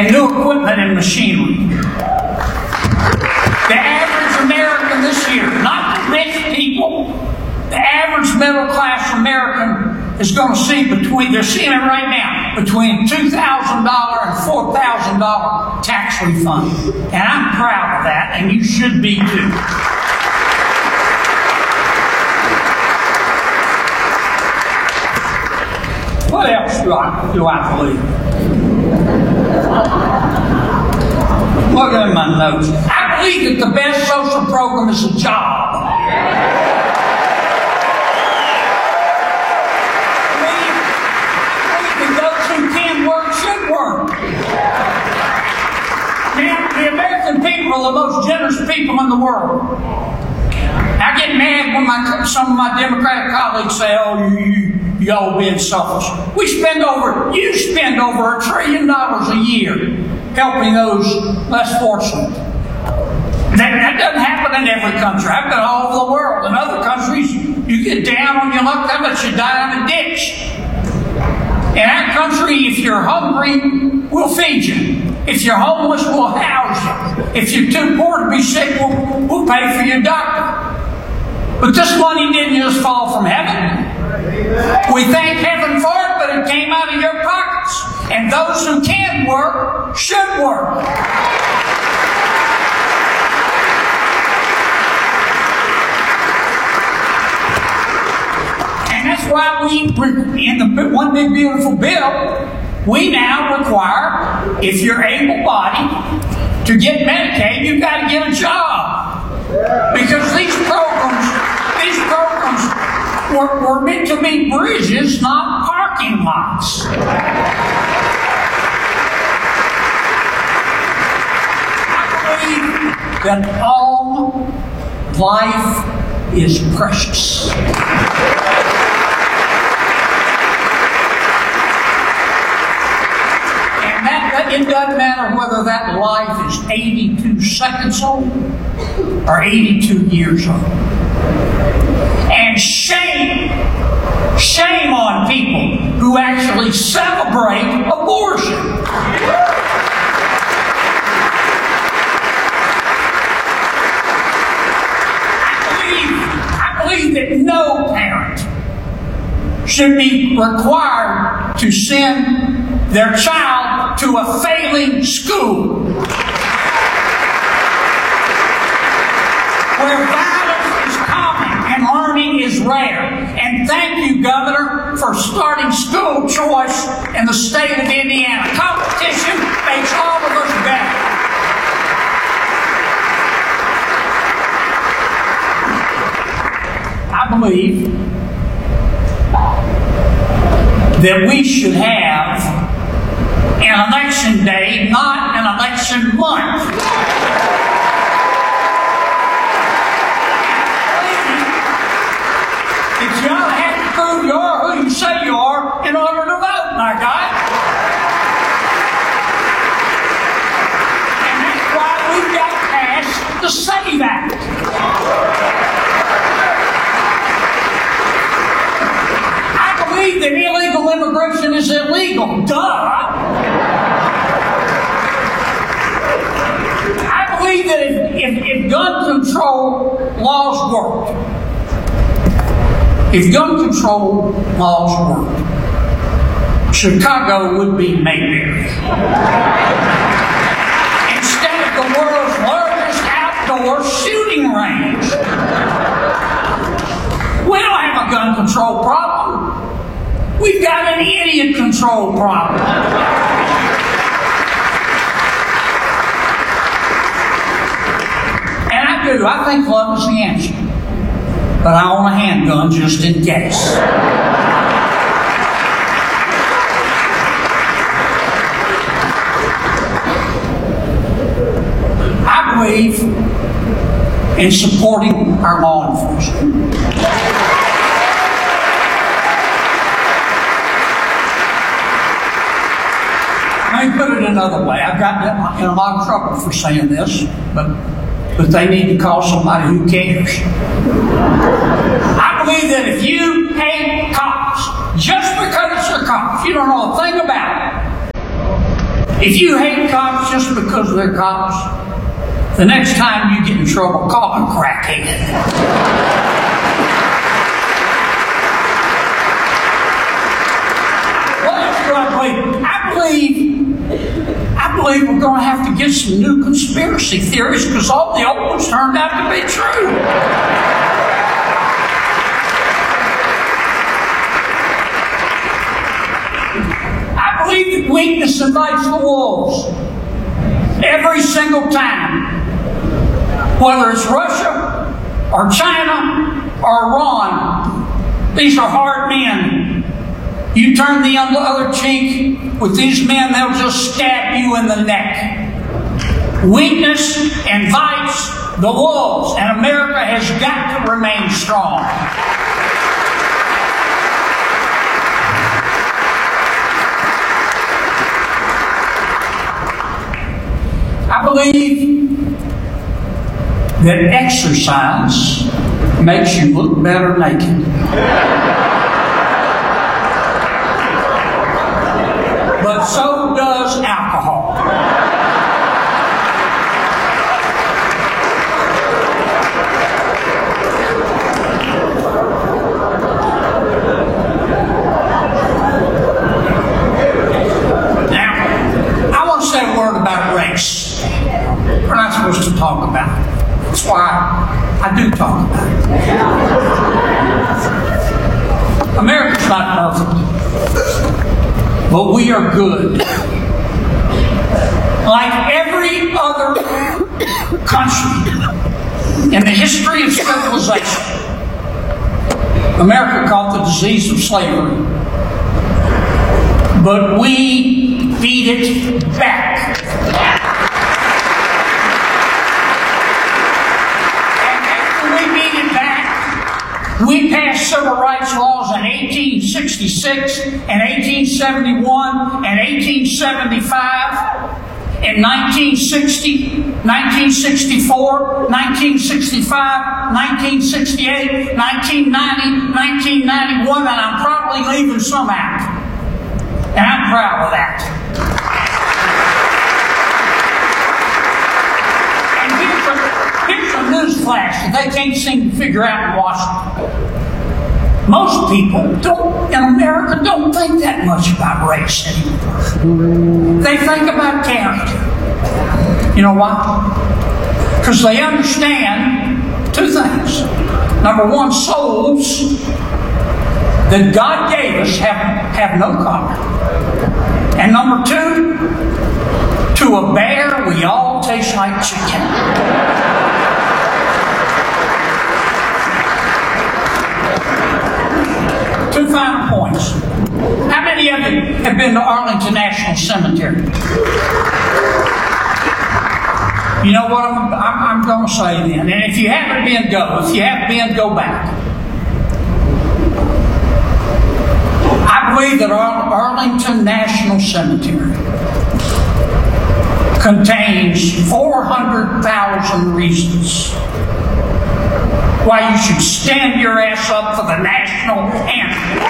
and new equipment and machinery. The average American this year, not the rich people, the average middle-class American is going to see they're seeing it right now, between $2,000 and $4,000 tax refund. And I'm proud of that, and you should be too. What else do I believe? Look at my notes. I believe that the best social program is a job. Should work. Now, the American people are the most generous people in the world. I get mad when some of my Democratic colleagues say, "Oh, you all being selfish." You spend over $1 trillion a year helping those less fortunate. That doesn't happen in every country. I've been all over the world. In other countries, you get down on your luck, how much you die in a ditch. In our country, if you're hungry, we'll feed you. If you're homeless, we'll house you. If you're too poor to be sick, we'll pay for your doctor. But this money didn't just fall from heaven. We thank heaven for it, but it came out of your pockets. And those who can work should work. And that's why in the one big beautiful bill, we now require, if you're able-bodied, to get Medicaid, you've got to get a job. Because these programs were meant to be bridges, not parking lots. I believe that all life is precious. It doesn't matter whether that life is 82 seconds old or 82 years old. And shame on people who actually celebrate abortion. I believe that no parent should be required to send their child to a failing school where violence is common and learning is rare. And thank you, Governor, for starting school choice in the state of Indiana. Competition makes all of us better. I believe that we should have an election day, not an election month. That you ought to have to prove you are who you say you are in order to vote, my God. And that's why we've got to pass the SAVE Act. That illegal immigration is illegal. Duh! I believe that if gun control laws worked, Chicago would be Mayberry. Instead of the world's largest outdoor shooting range. We don't have a gun control problem. We've got an idiot control problem. And I think love is the answer. But I own a handgun just in case. I believe in supporting our law enforcement. Let me put it another way. I've gotten in a lot of trouble for saying this, but they need to call somebody who cares. I believe that if you hate cops, just because they're cops, you don't know a thing about it, If you hate cops just because they're cops, the next time you get in trouble, call them crackhead. I believe we're going to have to get some new conspiracy theories because all the old ones turned out to be true. I believe that weakness invites the wolves every single time. Whether it's Russia or China or Iran, these are hard men. You turn the other cheek with these men, they'll just stab you in the neck. Weakness invites the wolves, and America has got to remain strong. I believe that exercise makes you look better naked. But so does alcohol. Now, I want to say a word about race. We're not supposed to talk about it. That's why I do talk about it. America's not perfect. But we are good. Like every other country in the history of civilization, America caught the disease of slavery. But we beat it back. And after we beat it back, we passed civil rights laws in 1866 and 1871 and 1875, in 1960, 1964, 1965, 1968, 1990, 1991, and I'm probably leaving some out. And I'm proud of that. And here's a news flash that they can't seem to figure out in Washington. Most people in America don't think that much about race anymore. They think about character. You know why? Because they understand two things. Number one, souls that God gave us have no color. And number two, to a bear, we all taste like chicken. Two final points. How many of you have been to Arlington National Cemetery? You know what I'm going to say then. And if you haven't been, go. If you haven't been, go back. I believe that Arlington National Cemetery contains 400,000 reasons why you should stand your ass up for the national anthem.